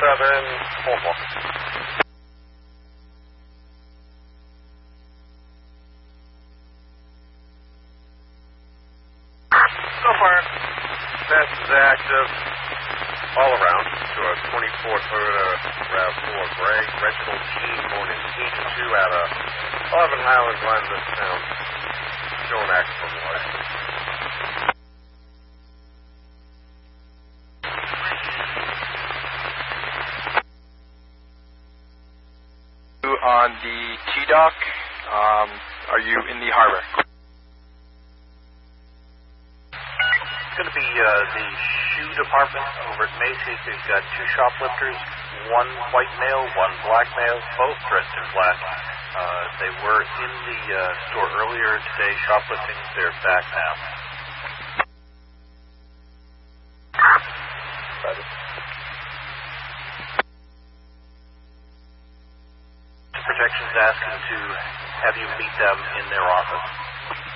Homo. So far, Best is active all around to a 24 Toyota RAV4 Gray. Reginald Keene, born in 82 out of 11 Highland Glen, this town. Showing active on the license. On the T-Dock, are you in the harbor? It's going to be the shoe department over at Macy's. They've got two shoplifters, one white male, one black male, both dressed in black. They were in the store earlier today shoplifting. They're back now. Protection's asking to have you meet them in their office.